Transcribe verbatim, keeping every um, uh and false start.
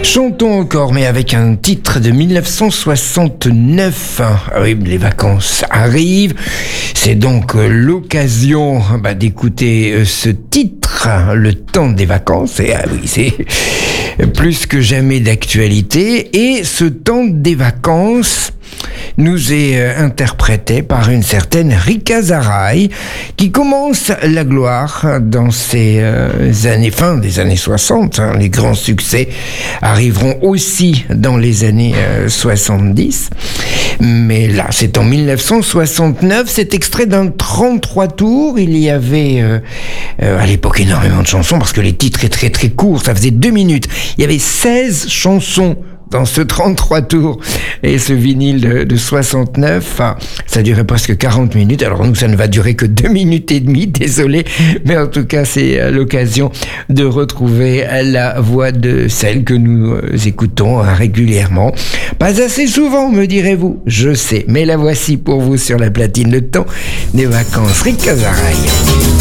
Chantons encore, mais avec un titre de mille neuf cent soixante-neuf. Ah oui, les vacances arrivent. C'est donc l'occasion bah, d'écouter ce titre, Le temps des vacances. Et ah oui, c'est plus que jamais d'actualité. Et ce temps des vacances nous est euh, interprété par une certaine Rika Zaraï, qui commence la gloire dans ces euh, années, fin des années soixante. Hein. Les grands succès arriveront aussi dans les années euh, soixante-dix. Mais là, c'est en mille neuf cent soixante-neuf, c'est extrait d'un trente-trois tours. Il y avait euh, euh, à l'époque énormément de chansons, parce que les titres étaient très très courts, ça faisait deux minutes. Il y avait seize chansons dans ce trente-trois tours. Et ce vinyle de, de soixante-neuf, enfin, ça durait presque quarante minutes. Alors nous, ça ne va durer que deux minutes et demie, désolé. Mais en tout cas, c'est l'occasion de retrouver la voix de celle que nous écoutons régulièrement. Pas assez souvent, me direz-vous. Je sais. Mais la voici pour vous sur la platine. Le temps des vacances. Rika Zaraï.